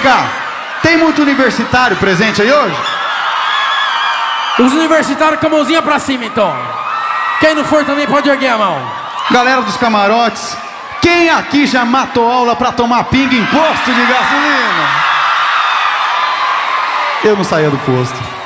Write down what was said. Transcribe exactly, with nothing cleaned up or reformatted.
cá, tem muito universitário presente aí hoje? Os universitários com a mãozinha pra cima, então. Quem não for também pode erguer a mão. Galera dos camarotes, quem aqui já matou aula pra tomar pinga em posto de gasolina? Eu não saía do posto.